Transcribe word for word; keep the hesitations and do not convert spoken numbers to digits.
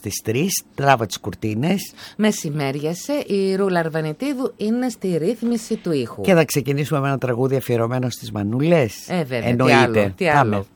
στις τρεις, τράβα τις κουρτίνες. Μεσημέριασε, η Ρούλα Αρβανιτίδου είναι στη ρύθμιση του ήχου. Και θα ξεκινήσουμε με ένα τραγούδι αφιερωμένο στις μανούλες. Ε, βέβαια, εννοείται. τι άλλο, τι άλλο.